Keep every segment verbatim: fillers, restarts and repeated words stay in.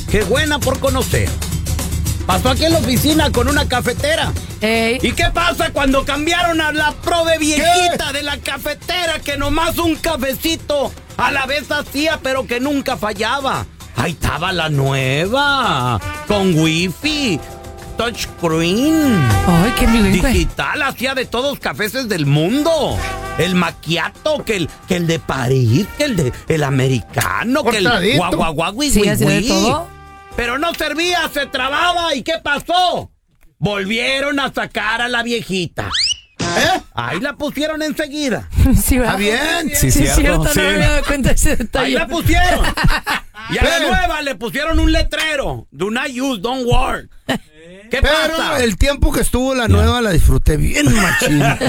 Qué buena por conocer. Pasó aquí en la oficina con una cafetera. Ey. ¿Y qué pasa cuando cambiaron a la prove viejita de la cafetera que nomás un cafecito a la vez hacía, pero que nunca fallaba? Ahí estaba la nueva, con wifi, touchscreen. Ay, qué bilingüe. Digital, hacía de todos los cafés del mundo. El macchiato, que el, que el de París, que el de el americano, que el Cortadito. guaguaguagui. Sí, hacía de todo. Pero no servía, se trababa. ¿Y qué pasó? Volvieron a sacar a la viejita. ¿Eh? Ahí la pusieron enseguida. Sí, Está ¿verdad? bien. Sí, Sí, es cierto, sí. no me había dado cuenta de ese detalle. Ahí la pusieron. Y a la Pero- nueva le pusieron un letrero. Do not use, don't work. ¿Qué Pero pasa? el tiempo que estuvo la nueva la disfruté bien, machín. Dobles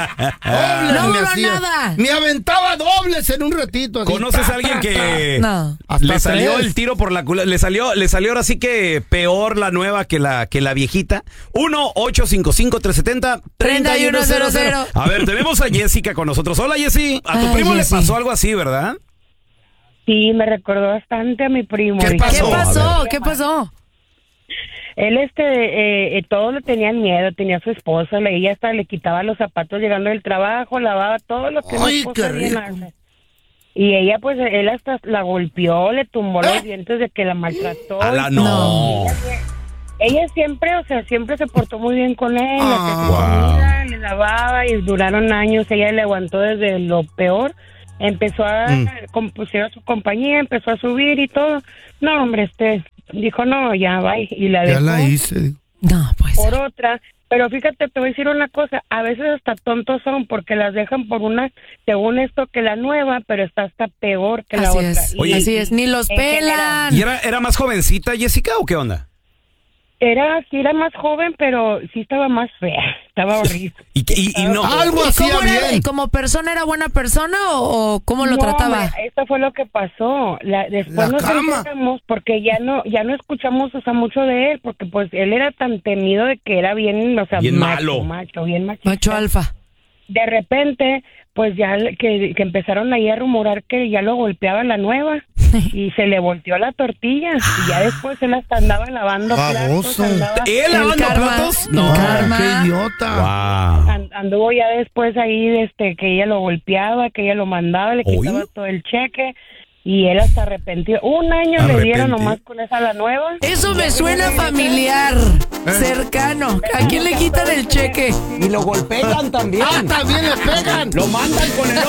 No me duró hacía. nada. Me aventaba dobles en un ratito. así. ¿Conoces Ta, a alguien ta, que No. Hasta le salió tres. el tiro por la culata? Le salió, le salió ahora sí que peor la nueva que la, que la viejita. uno ocho cinco cinco tres siete cero tres uno cero cero. A ver, tenemos a Jessica con nosotros. Hola, Jessy. A tu Ay, primo Jessy. le pasó algo así, ¿verdad? Sí, me recordó bastante a mi primo. ¿Qué Ricardo. ¿Qué pasó? pasó? A ¿Qué pasó? Él, este, eh, eh, todos le tenían miedo, tenía a su esposa, le, ella hasta le quitaba los zapatos llegando del trabajo, lavaba todo lo que Ay, una qué esposa bien rico. hace. Y ella, pues, él hasta la golpeó, le tumbó ¿Eh? los dientes de que la maltrató. A la y- no. Ella siempre, o sea, siempre se portó muy bien con él, le hacía su Ah. comida, le lavaba y duraron años, ella le aguantó desde lo peor. Empezó a Mm. compusieron su compañía, empezó a subir y todo. No, hombre, este dijo, no, ya va, y la Ya dejó la hice. No, pues. por otra. Pero fíjate, te voy a decir una cosa, a veces hasta tontos son porque las dejan por una, según esto, que la nueva, pero está hasta peor que la Así otra. es. Y- Así es. Ni los en pelan. ¿Y era, era más jovencita Jessica o qué onda? Era, sí era más joven, pero sí estaba más fea, estaba horrible. Y, y, y no. Algo ¿Y hacía cómo era? bien. ¿Como persona era buena persona o, o cómo lo No, trataba? hombre, esto fue lo que pasó. La, después La nos cama. enteramos porque ya no ya no escuchamos, o sea, mucho de él, porque pues él era tan temido de que era bien, o sea, Bien macho, malo. macho, bien machista. Macho alfa. De repente, pues ya que, que empezaron ahí a rumorar que ya lo golpeaba la nueva y se le volteó la tortilla y ya después él hasta andaba lavando Baboso. platos, andaba, ¿Él El lavando karma. platos? El No. karma. Qué idiota. Wow. an- anduvo ya después ahí este que ella lo golpeaba, que ella lo mandaba, le quitaba ¿Oye? todo el cheque y él hasta arrepentido. Un año le dieron Arrepentido. nomás con esa la nueva. Eso me suena familiar, cercano. ¿A quién le quitan el cheque? Y lo golpean también. Ah, también le pegan. Lo mandan con el